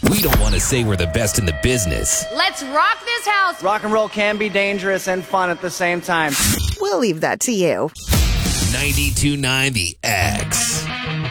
We don't want to say we're the best in the business. Let's rock this house. Rock and roll can be dangerous and fun at the same time. We'll leave that to you. 92.9 The X.